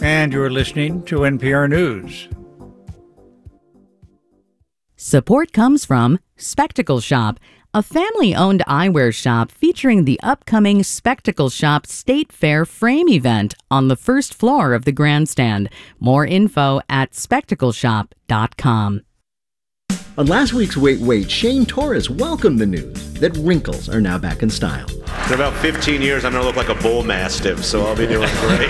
And you're listening to NPR News. Support comes from Spectacle Shop, a family-owned eyewear shop featuring the upcoming Spectacle Shop State Fair Frame event on the first floor of the grandstand. More info at spectacleshop.com. On last week's Wait, Wait, Shane Torres welcomed the news that wrinkles are now back in style. In about 15 years, I'm going to look like a bull mastiff, so I'll be doing great.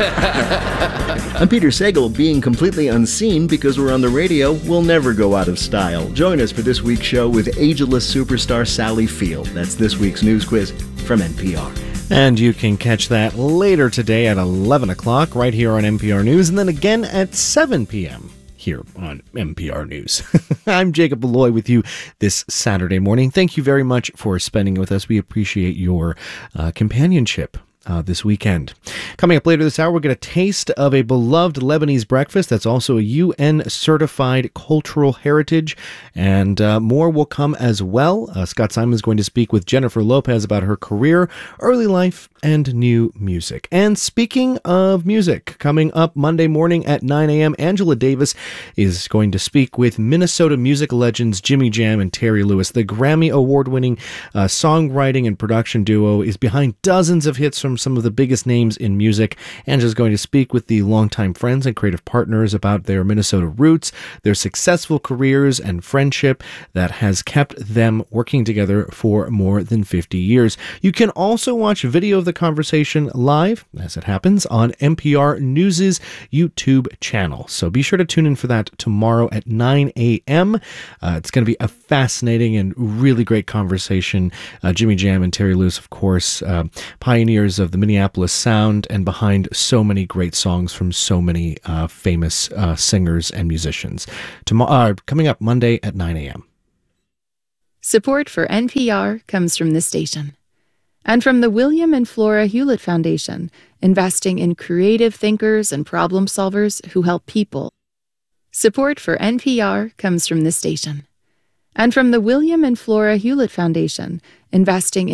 I'm Peter Sagal. Being completely unseen because we're on the radio will never go out of style. Join us for this week's show with ageless superstar Sally Field. That's this week's news quiz from NPR. And you can catch that later today at 11 o'clock right here on NPR News, and then again at 7 p.m. here on NPR News. I'm Jacob Malloy with you this Saturday morning. Thank you very much for spending it with us. We appreciate your companionship this weekend. Coming up later this hour, we'll get a taste of a beloved Lebanese breakfast that's also a UN-certified cultural heritage, and more will come as well. Scott Simon is going to speak with Jennifer Lopez about her career, early life, and new music. And speaking of music, coming up Monday morning at 9 a.m., Angela Davis is going to speak with Minnesota music legends Jimmy Jam and Terry Lewis. The Grammy Award-winning songwriting and production duo is behind dozens of hits from some of the biggest names in music. Angela's going to speak with the longtime friends and creative partners about their Minnesota roots, their successful careers, and friendship that has kept them working together for more than 50 years. You can also watch video of the conversation live, as it happens, on NPR News' YouTube channel. So be sure to tune in for that tomorrow at 9 a.m. It's going to be a fascinating and really great conversation. Jimmy Jam and Terry Lewis, of course, pioneers of the Minneapolis sound and behind so many great songs from so many famous singers and musicians. Coming up Monday at 9 a.m. Support for NPR comes from this station and from the William and Flora Hewlett Foundation, investing in creative thinkers and problem solvers who help people. Support for NPR comes from this station and from the William and Flora Hewlett Foundation, investing in